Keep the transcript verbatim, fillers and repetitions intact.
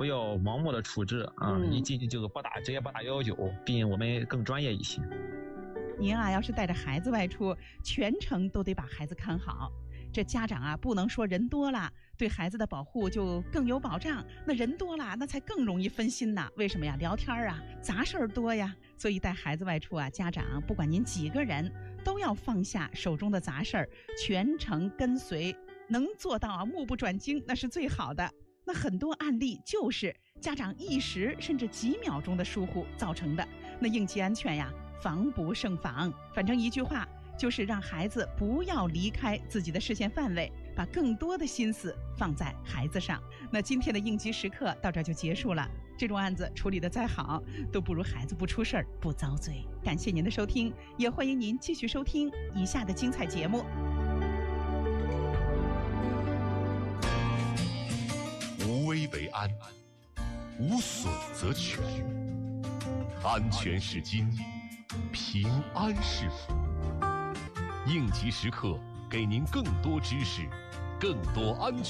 不要盲目的处置啊，嗯、一进去就拨打直接拨打一一九，毕竟我们更专业一些。 您啊，要是带着孩子外出，全程都得把孩子看好。这家长啊，不能说人多了，对孩子的保护就更有保障。那人多了，那才更容易分心呐。为什么呀？聊天啊，杂事儿多呀。所以带孩子外出啊，家长不管您几个人，都要放下手中的杂事儿，全程跟随，能做到啊目不转睛，那是最好的。那很多案例就是家长一时甚至几秒钟的疏忽造成的。那应急安全呀，防不胜防。反正一句话，就是让孩子不要离开自己的视线范围，把更多的心思放在孩子上。那今天的应急时刻到这就结束了。这种案子处理得再好，都不如孩子不出事儿不遭罪。感谢您的收听，也欢迎您继续收听以下的精彩节目。 无危为安，无损则全。安全是金，平安是福。应急时刻，给您更多知识，更多安全。